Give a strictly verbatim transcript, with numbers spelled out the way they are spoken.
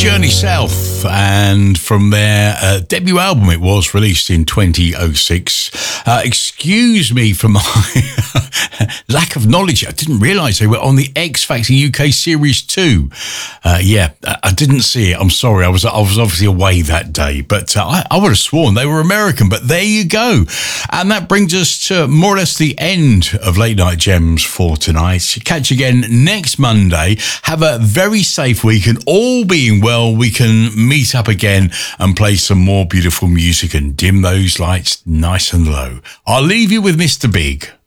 Journey South, and from their uh, debut album, it was released in twenty oh six. Uh, excuse me for my lack of knowledge. I didn't realise they were on the X Factor U K Series two. Uh, yeah, I didn't see it. I'm sorry. I was I was obviously away that day, but uh, I, I would have sworn they were American. But there you go. And that brings us to more or less the end of Late Night Gems for tonight. Catch you again next Monday. Have a very safe week, and all being well, we can meet up again and play some more beautiful music and dim those lights nice and low. I'll leave you with Mister Big.